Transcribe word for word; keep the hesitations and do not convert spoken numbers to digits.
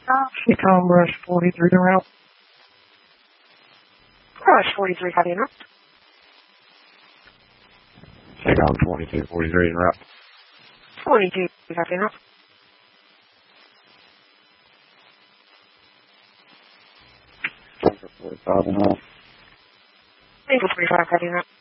Econ Brush forty-three to route. Brush forty-three, copy and route. Econ twenty-two forty-three en route. twenty-two, copy and route. forty-five en route. Angle forty-five, copy and route.